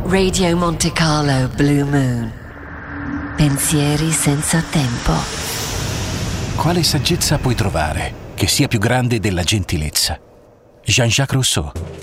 Radio Monte Carlo Blue Moon. Pensieri senza tempo. Quale saggezza puoi trovare che sia più grande della gentilezza? Jean-Jacques Rousseau.